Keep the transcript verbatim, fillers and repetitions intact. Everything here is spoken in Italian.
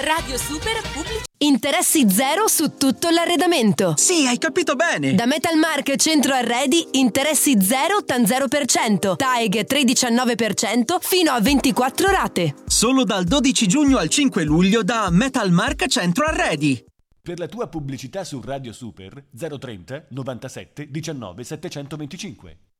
Radio Super Pubblici. Interessi zero su tutto l'arredamento. Sì, hai capito bene. Da Metalmark Centro Arredi, interessi zero tan zero per cento. T A E G tre virgola diciannove per cento fino a ventiquattro rate. Solo dal dodici giugno al cinque luglio da Metalmark Centro Arredi. Per la tua pubblicità su Radio Super zero trenta novantasette diciannove settecentoventicinque.